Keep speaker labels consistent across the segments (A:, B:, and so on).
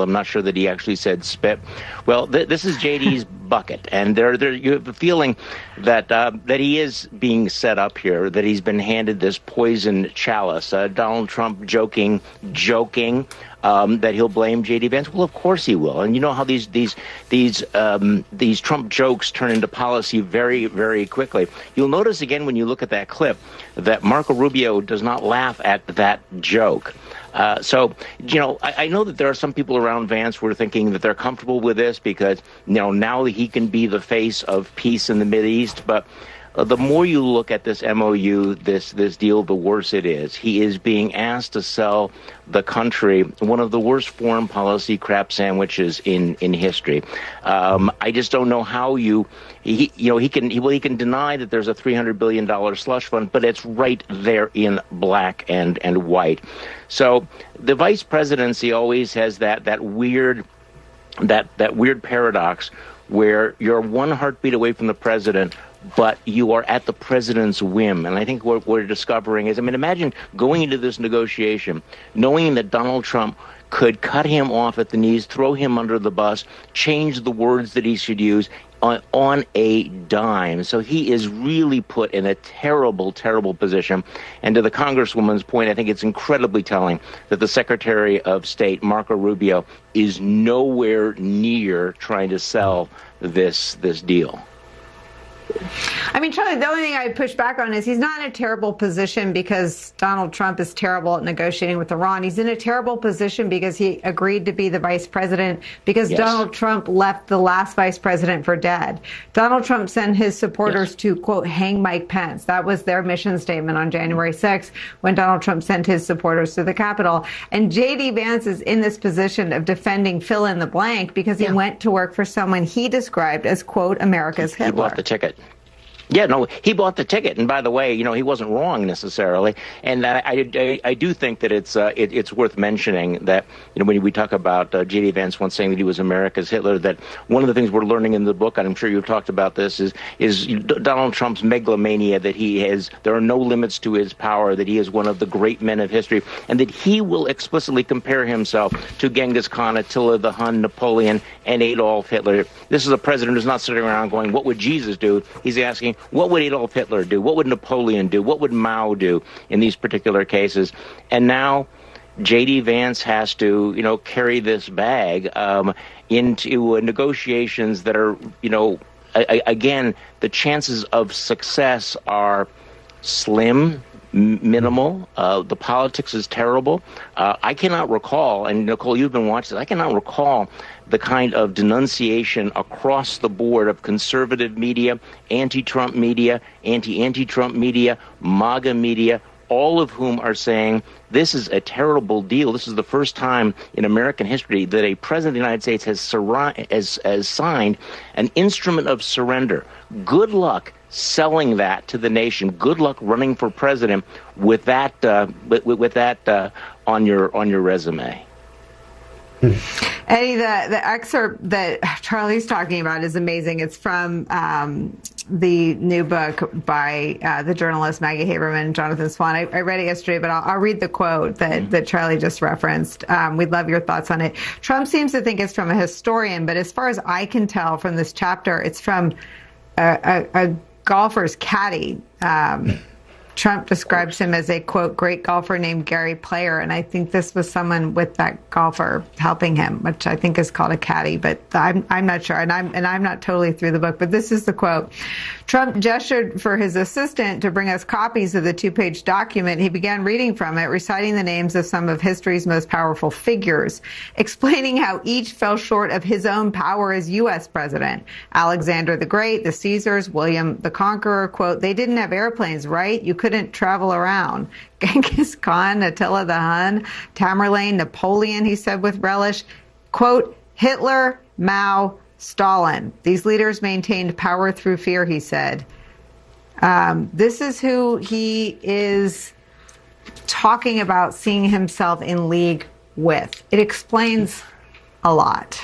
A: I'm not sure that he actually said spit. Well, this is JD's bucket, and you have a feeling that that he is being set up here, that he's been handed this poison chalice. Donald Trump joking that he'll blame J.D. Vance. Well, of course he will. And you know how these Trump jokes turn into policy very, very quickly. You'll notice again when you look at that clip that Marco Rubio does not laugh at that joke. So, you know, I know that there are some people around Vance who are thinking that they're comfortable with this because, you know, now he can be the face of peace in the Mideast. But the more you look at this MOU, this deal, the worse it is. He is being asked to sell the country one of the worst foreign policy crap sandwiches in history. I just don't know how he can deny that there's a $300 billion slush fund, but it's right there in black and white. So the vice presidency always has that weird paradox where you're one heartbeat away from the president, but you are at the president's whim. And I think what we're discovering is, imagine going into this negotiation, knowing that Donald Trump could cut him off at the knees, throw him under the bus, change the words that he should use on a dime. So he is really put in a terrible, terrible position. And to the Congresswoman's point, I think it's incredibly telling that the Secretary of State, Marco Rubio, is nowhere near trying to sell this deal.
B: I mean, Charlie, the only thing I push back on is he's not in a terrible position because Donald Trump is terrible at negotiating with Iran. He's in a terrible position because he agreed to be the vice president because Donald Trump left the last vice president for dead. Donald Trump sent his supporters to, quote, hang Mike Pence. That was their mission statement on January 6th when Donald Trump sent his supporters to the Capitol. And J.D. Vance is in this position of defending fill in the blank because he went to work for someone he described as, quote, America's Hitler.
A: He bought the ticket. Yeah, no, he bought the ticket, and by the way, you know, he wasn't wrong necessarily. And I do think that it's worth mentioning that, you know, when we talk about J.D. Vance once saying that he was America's Hitler, that one of the things we're learning in the book, and I'm sure you've talked about this, is Donald Trump's megalomania, that there are no limits to his power, that he is one of the great men of history, and that he will explicitly compare himself to Genghis Khan, Attila the Hun, Napoleon, and Adolf Hitler. This is a president who's not sitting around going, what would Jesus do? He's asking, what would Adolf Hitler do? What would Napoleon do? What would Mao do in these particular cases? And now J.D. Vance has to, you know, carry this bag into negotiations that are, you know, again, the chances of success are slim, minimal. The politics is terrible. I cannot recall, and Nicole, you've been watching this, I cannot recall the kind of denunciation across the board of conservative media, anti-Trump media, anti-Trump media, MAGA media, all of whom are saying this is a terrible deal. This is the first time in American history that a president of the United States has signed an instrument of surrender. Good luck selling that to the nation. Good luck running for president with that on your resume.
B: Eddie, the excerpt that Charlie's talking about is amazing. It's from the new book by the journalist Maggie Haberman and Jonathan Swan. I read it yesterday, but I'll read the quote that Charlie just referenced. We'd love your thoughts on it. Trump seems to think it's from a historian, but as far as I can tell from this chapter, it's from a golfer's caddy. Trump describes him as a, quote, great golfer named Gary Player. And I think this was someone with that golfer helping him, which I think is called a caddy, but I'm not sure. And I'm not totally through the book, but this is the quote. Trump gestured for his assistant to bring us copies of the 2-page document. He began reading from it, reciting the names of some of history's most powerful figures, explaining how each fell short of his own power as U.S. president. Alexander the Great, the Caesars, William the Conqueror, quote, they didn't have airplanes, right? You couldn't travel around. Genghis Khan, Attila the Hun, Tamerlane, Napoleon, he said with relish, quote, Hitler, Mao, Stalin. These leaders maintained power through fear, he said. This is who he is talking about seeing himself in league with. It explains a lot.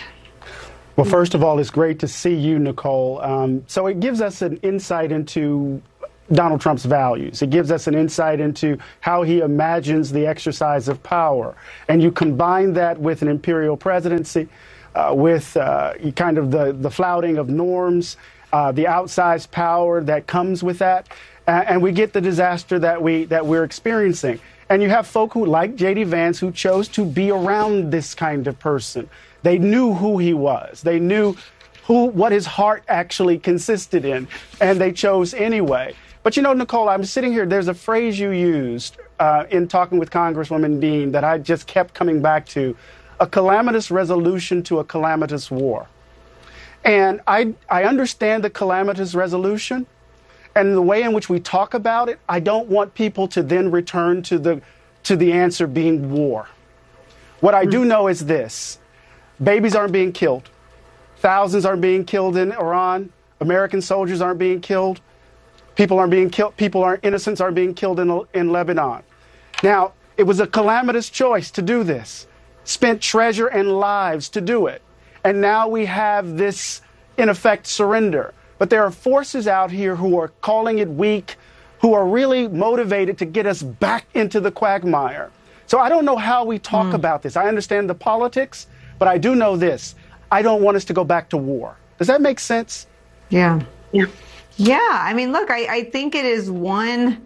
C: Well, first of all, it's great to see you, Nicole. So it gives us an insight into Donald Trump's values. It gives us an insight into how he imagines the exercise of power. And you combine that with an imperial presidency, with kind of the flouting of norms, the outsized power that comes with that, and we get the disaster that we're experiencing. And you have folk who, like J.D. Vance, who chose to be around this kind of person. They knew who he was. They knew what his heart actually consisted in, and they chose anyway. But, you know, Nicole, I'm sitting here. There's a phrase you used in talking with Congresswoman Dean that I just kept coming back to, a calamitous resolution to a calamitous war. And I understand the calamitous resolution and the way in which we talk about it. I don't want people to then return to the answer being war. What I do know is this. Babies aren't being killed. Thousands aren't being killed in Iran. American soldiers aren't being killed. People aren't being killed. Innocents aren't being killed in Lebanon. Now, it was a calamitous choice to do this. Spent treasure and lives to do it. And now we have this, in effect, surrender. But there are forces out here who are calling it weak, who are really motivated to get us back into the quagmire. So I don't know how we talk about this. I understand the politics, but I do know this. I don't want us to go back to war. Does that make sense?
B: Yeah. Yeah. Yeah. I mean, look, I think it is one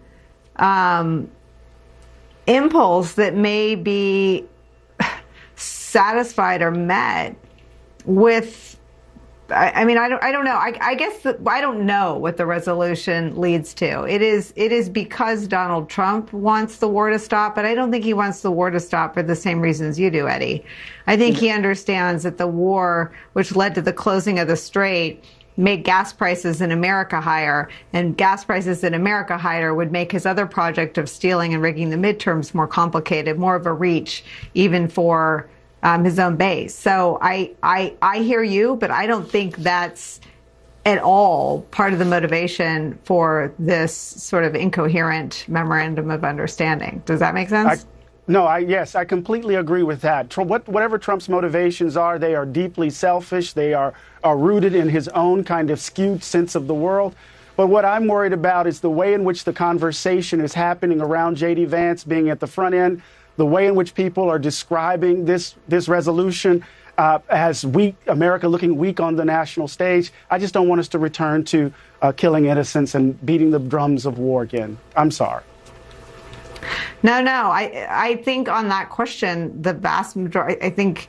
B: impulse that may be satisfied or met with, I mean, I don't know. I guess I don't know what the resolution leads to. It is because Donald Trump wants the war to stop, but I don't think he wants the war to stop for the same reasons you do, Eddie. I think he understands that the war, which led to the closing of the strait, made gas prices in America higher, and gas prices in America higher would make his other project of stealing and rigging the midterms more complicated, more of a reach, even for his own base. So I hear you, but I don't think that's at all part of the motivation for this sort of incoherent memorandum of understanding. Does that make sense?
C: Yes, I completely agree with that. Whatever Trump's motivations are, they are deeply selfish. They are rooted in his own kind of skewed sense of the world. But what I'm worried about is the way in which the conversation is happening around J.D. Vance being at the front end, the way in which people are describing this resolution as weak, America looking weak on the national stage. I just don't want us to return to killing innocents and beating the drums of war again. I'm sorry.
B: No. I think on that question, the vast majority, I think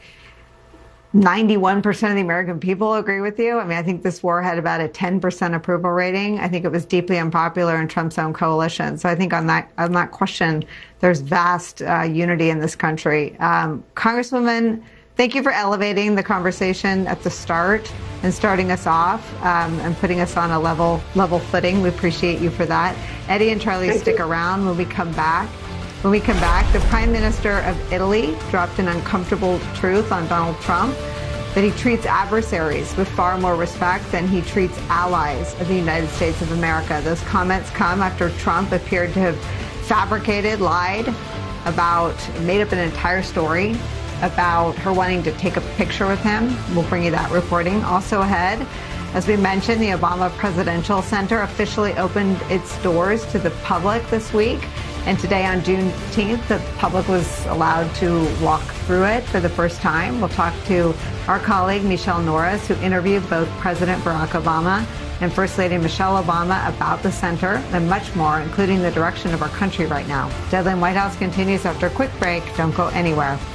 B: 91% of the American people agree with you. I mean, I think this war had about a 10% approval rating. I think it was deeply unpopular in Trump's own coalition. So I think on that question, there's vast unity in this country. Congresswoman, thank you for elevating the conversation at the start and starting us off and putting us on a level footing. We appreciate you for that. Eddie and Charlie, stick around when we come back. When we come back, the Prime Minister of Italy dropped an uncomfortable truth on Donald Trump, that he treats adversaries with far more respect than he treats allies of the United States of America. Those comments come after Trump appeared to have fabricated, lied about, made up an entire story about her wanting to take a picture with him. We'll bring you that reporting. Also ahead, as we mentioned, the Obama Presidential Center officially opened its doors to the public this week. And today on Juneteenth, the public was allowed to walk through it for the first time. We'll talk to our colleague, Michelle Norris, who interviewed both President Barack Obama and First Lady Michelle Obama about the center and much more, including the direction of our country right now. Deadline White House continues after a quick break. Don't go anywhere.